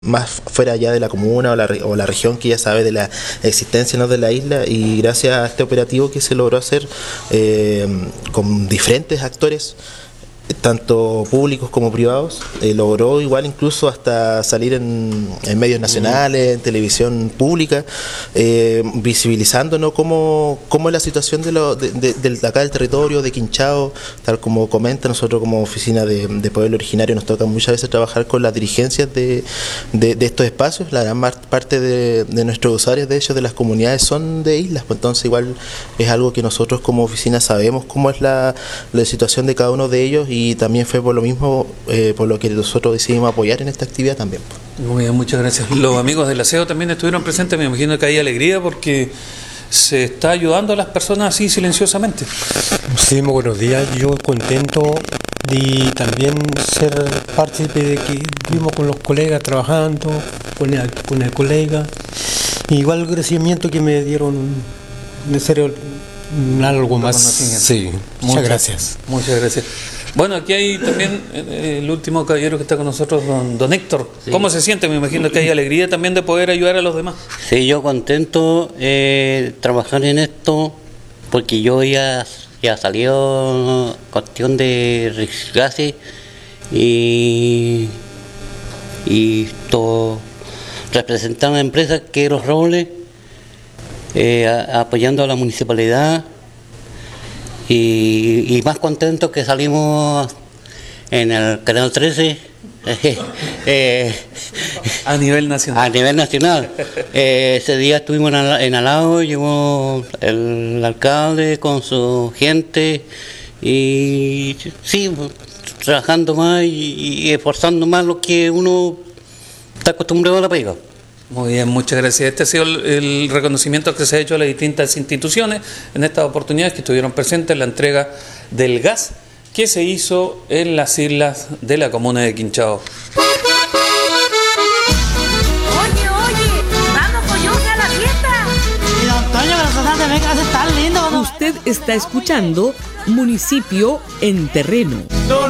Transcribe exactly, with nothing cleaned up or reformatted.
más fuera ya de la comuna o la, o la región que ya sabe de la existencia, ¿no?, de la isla, y gracias a este operativo que se logró hacer eh, con diferentes actores, tanto públicos como privados, eh, logró igual incluso hasta salir en, en medios nacionales, en televisión pública, eh, visibilizando, ¿no?, cómo, cómo es la situación de, lo, de, de, de acá del territorio, de Quinchao, tal como comenta. Nosotros como oficina de, de pueblo originario nos toca muchas veces trabajar con las dirigencias de, de, de estos espacios. La gran parte de, de nuestros usuarios, de hecho, de las comunidades son de islas, pues entonces igual es algo que nosotros como oficina sabemos cómo es la, la situación de cada uno de ellos, y Y también fue por lo mismo, eh, por lo que nosotros decidimos apoyar en esta actividad también. Muy bien, muchas gracias. Los amigos del aseo también estuvieron presentes, me imagino que hay alegría porque se está ayudando a las personas así silenciosamente. Sí, muy buenos días, yo contento de también ser partícipe de que vimos con los colegas trabajando, con el, con el colega, igual el agradecimiento que me dieron, en serio, algo más. Sí, muchas, muchas gracias. Muchas gracias. Bueno, aquí hay también eh, el último caballero que está con nosotros, don, don Héctor. Sí. ¿Cómo se siente? Me imagino que hay alegría también de poder ayudar a los demás. Sí, yo contento eh, trabajar en esto, porque yo ya, ya salió cuestión de reciclaje y, y esto, representar a la empresa que Los Robles, eh, a, apoyando a la municipalidad. Y, y más contentos que salimos en el Canal trece eh, eh, a nivel nacional. A nivel nacional. Eh, ese día estuvimos en Alao, llegó el alcalde con su gente y sí, trabajando más y, y esforzando más lo que uno está acostumbrado a la pega. Muy bien, muchas gracias. Este ha sido el, el reconocimiento que se ha hecho a las distintas instituciones en estas oportunidades que estuvieron presentes en la entrega del gas que se hizo en las islas de la comuna de Quinchao. Oye, oye, vamos Coyunque a la fiesta. Y don Toño, que nosotros también hace tan lindo. Usted está escuchando Municipio en Terreno. Don